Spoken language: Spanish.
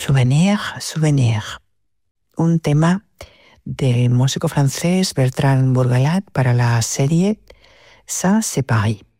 Souvenir, souvenir. Un tema del músico francés Bertrand Bourgalat para la serie Ça c'est Paris.